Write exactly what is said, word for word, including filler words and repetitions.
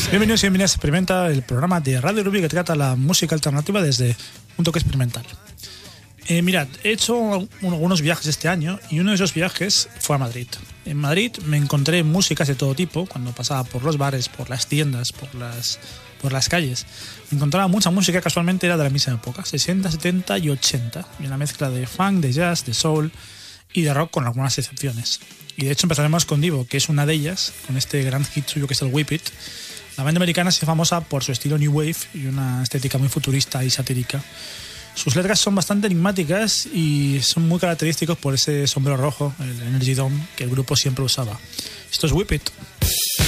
Bienvenidos y bienvenidas a Experimenta, el programa de Radio Ruby que trata la música alternativa desde un toque experimental. Eh, mirad, he hecho un, algunos viajes este año y uno de esos viajes fue a Madrid. En Madrid me encontré músicas de todo tipo cuando pasaba por los bares, por las tiendas, por las, por las calles. Me encontraba mucha música, casualmente era de la misma época, sesenta, setenta y ochenta. Y una mezcla de funk, de jazz, de soul y de rock con algunas excepciones. Y de hecho empezaremos con Divo, que es una de ellas, con este gran hit suyo que es el Whip It. La banda americana se famosa por su estilo New Wave y una estética muy futurista y satírica. Sus letras son bastante enigmáticas y son muy característicos por ese sombrero rojo, el Energy Dome, que el grupo siempre usaba. Esto es Whip It.